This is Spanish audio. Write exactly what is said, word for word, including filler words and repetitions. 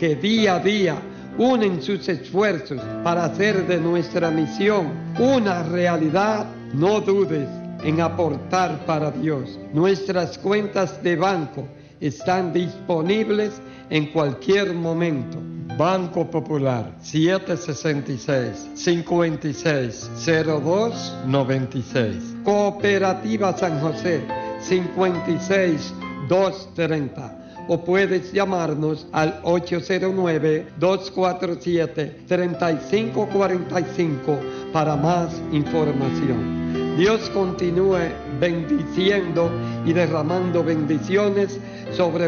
que día a día unen sus esfuerzos para hacer de nuestra misión una realidad, no dudes en aportar para Dios. Nuestras cuentas de banco están disponibles en cualquier momento. Banco Popular, siete sesenta y seis, cincuenta y seis, cero dos noventa y seis. Cooperativa San José, cincuenta y seis, doscientos treinta. O puedes llamarnos al ocho cero nueve, dos cuatro siete, tres cinco cuatro cinco para más información. Dios continúe bendiciendo y derramando bendiciones sobre